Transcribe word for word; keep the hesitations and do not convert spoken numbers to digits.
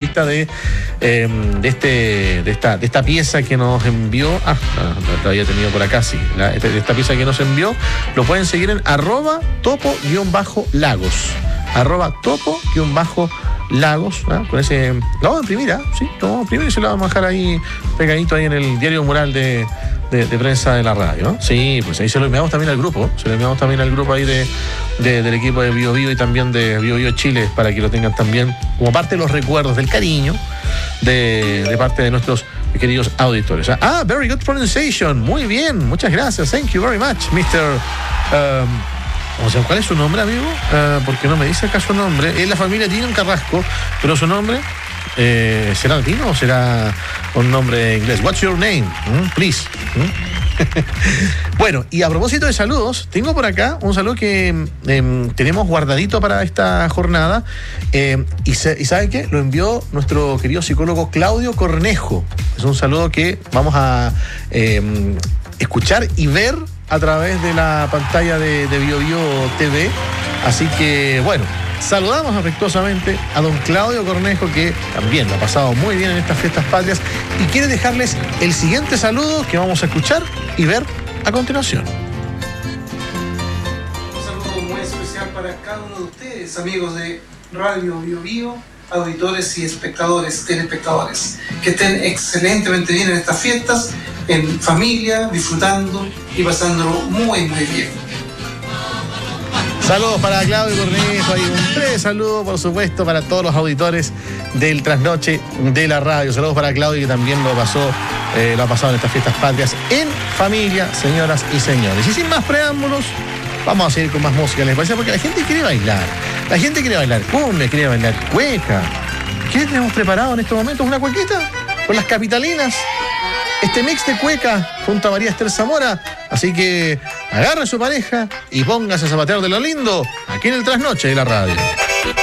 vuelta de, eh, de, este, de, esta, de esta pieza que nos envió. Ah, la, la había tenido por acá, sí. La, de esta pieza que nos envió. Lo pueden seguir en arroba topo-lagos. Arroba topo-lagos. Lagos, ¿eh? Con ese. Lo vamos a imprimir, ¿eh? Sí, lo vamos a imprimir y se lo vamos a dejar ahí pegadito ahí en el diario mural de, de, de prensa de la radio, ¿no? Sí, pues ahí se lo enviamos también al grupo, se lo enviamos también al grupo ahí de, de, del equipo de Bio Bio y también de Bio Bio Chile, para que lo tengan también como parte de los recuerdos, del cariño de, de parte de nuestros queridos auditores. Ah, very good pronunciation, muy bien, muchas gracias, thank you very much, mister Um, O sea, ¿cuál es su nombre, amigo? Uh, porque no me dice acá su nombre. Es la familia Tino en Carrasco, pero su nombre, eh, ¿será latino o será un nombre inglés? What's your name? Mm, please. Mm. Bueno, y a propósito de saludos, tengo por acá un saludo que eh, tenemos guardadito para esta jornada. Eh, y, se, ¿Y sabe qué? Lo envió nuestro querido psicólogo Claudio Cornejo. Es un saludo que vamos a eh, escuchar y ver a través de la pantalla de, de Bio Bio T V. Así que, bueno, saludamos afectuosamente a don Claudio Cornejo, que también lo ha pasado muy bien en estas fiestas patrias y quiere dejarles el siguiente saludo que vamos a escuchar y ver a continuación. Un saludo muy especial para cada uno de ustedes, amigos de Radio Bio Bio, auditores y espectadores, telespectadores, que estén excelentemente bien en estas fiestas, en familia, disfrutando y pasándolo muy, muy bien. Saludos para Claudio Cornejo, y un breve saludo, por supuesto, para todos los auditores del Trasnoche de la radio. Saludos para Claudio, que también lo pasó, eh, lo ha pasado en estas fiestas patrias en familia, señoras y señores. Y sin más preámbulos, vamos a seguir con más música, ¿les parece? Porque la gente quiere bailar. La gente quiere bailar cumbia, quiere bailar cueca. ¿Qué tenemos preparado en estos momentos? ¿Una cuequita? Con las capitalinas. Este mix de cueca junto a María Esther Zamora. Así que agarre a su pareja y póngase a zapatear de lo lindo aquí en el Trasnoche de la radio.